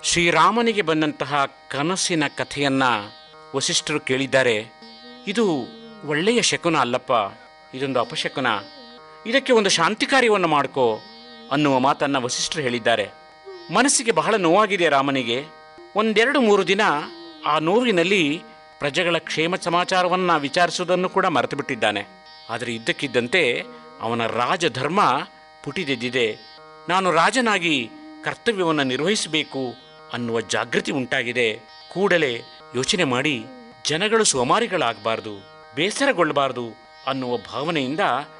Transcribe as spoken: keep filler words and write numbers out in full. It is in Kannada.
ಶ್ರೀರಾಮನಿಗೆ ಬಂದಂತಹ ಕನಸಿನ ಕಥೆಯನ್ನ ವಸಿಷ್ಠರು ಕೇಳಿದ್ದಾರೆ. ಇದು ಒಳ್ಳೆಯ ಶಕುನ ಅಲ್ಲಪ್ಪ, ಇದೊಂದು ಅಪಶಕುನ. ಇದಕ್ಕೆ ಒಂದು ಶಾಂತಿ ಕಾರ್ಯವನ್ನು ಮಾಡ್ಕೋ ಅನ್ನುವ ಮಾತನ್ನು ವಸಿಷ್ಠರು ಹೇಳಿದ್ದಾರೆ. ಮನಸ್ಸಿಗೆ ಬಹಳ ನೋವಾಗಿದೆ ರಾಮನಿಗೆ. ಒಂದೆರಡು ಮೂರು ದಿನ ಆ ನೋವಿನಲ್ಲಿ ಪ್ರಜೆಗಳ ಕ್ಷೇಮ ಸಮಾಚಾರವನ್ನು ವಿಚಾರಿಸುವುದನ್ನು ಕೂಡ ಮರೆತು ಬಿಟ್ಟಿದ್ದಾನೆ. ಆದರೆ ಇದ್ದಕ್ಕಿದ್ದಂತೆ ಅವನ ರಾಜಧರ್ಮ ಪುಟಿದೆದ್ದಿದೆ. ನಾನು ರಾಜನಾಗಿ ಕರ್ತವ್ಯವನ್ನು ನಿರ್ವಹಿಸಬೇಕು ಅನ್ನುವ ಜಾಗೃತಿ ಉಂಟಾಗಿದೆ. ಕೂಡಲೇ ಯೋಚನೆ ಮಾಡಿ ಜನಗಳು ಸೋಮಾರಿಗಳಾಗಬಾರ್ದು, ಬೇಸರಗೊಳ್ಳಬಾರ್ದು ಅನ್ನುವ ಭಾವನೆಯಿಂದ